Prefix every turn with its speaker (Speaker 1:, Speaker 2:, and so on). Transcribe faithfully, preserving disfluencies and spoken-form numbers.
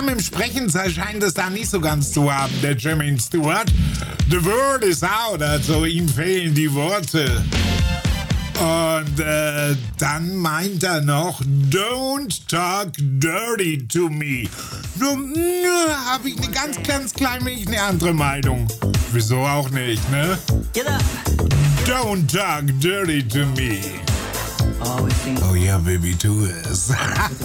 Speaker 1: mit dem Sprechen scheint es da nicht so ganz zu haben, der Jermaine Stewart. The word is out, also ihm fehlen die Worte. Und äh, dann meint er noch, don't talk dirty to me. Nur habe ich eine ganz, ganz klein wenig eine andere Meinung. Wieso auch nicht, ne?
Speaker 2: Get up.
Speaker 1: Don't talk dirty to me. Oh yeah, baby, tu es.